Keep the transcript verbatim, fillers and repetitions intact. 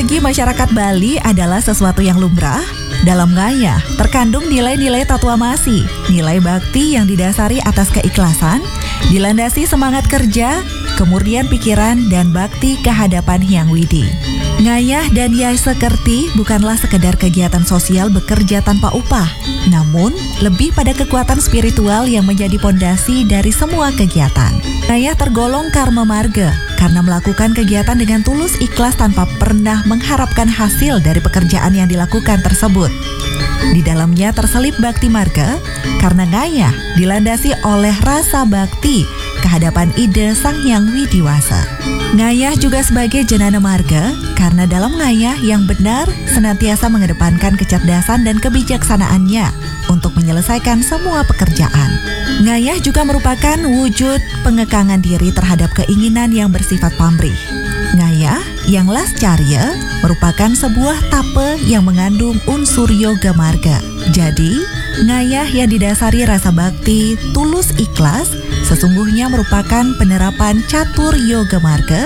Bagi masyarakat Bali adalah sesuatu yang lumrah. Dalam ngayah terkandung nilai-nilai tatuamasi, nilai bakti yang didasari atas keikhlasan, dilandasi semangat kerja, kemurnian pikiran, dan bakti kehadapan Hyang Widi. Ngayah dan Yai Sekerti bukanlah sekedar kegiatan sosial bekerja tanpa upah, namun lebih pada kekuatan spiritual yang menjadi pondasi dari semua kegiatan. Ngayah tergolong karma marga karena melakukan kegiatan dengan tulus ikhlas tanpa pernah mengharapkan hasil dari pekerjaan yang dilakukan tersebut. Di dalamnya terselip bakti marga karena ngayah dilandasi oleh rasa bakti kehadapan ide Sang Hyang Widiwasa. Ngayah juga sebagai jenana marga karena dalam ngayah yang benar senantiasa mengedepankan kecerdasan dan kebijaksanaannya untuk menyelesaikan semua pekerjaan. Ngayah juga merupakan wujud pengekangan diri terhadap keinginan yang bersifat pamrih. Ngayah yang lascarya merupakan sebuah tape yang mengandung unsur yoga marga. Jadi, ngayah yang didasari rasa bakti, tulus ikhlas, sesungguhnya merupakan penerapan catur yoga marga